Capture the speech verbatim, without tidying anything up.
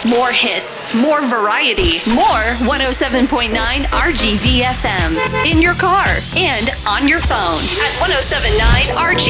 More hits, more variety, more one oh seven point nine R G V F M. In your car and on your phone at ten seventy-nine R G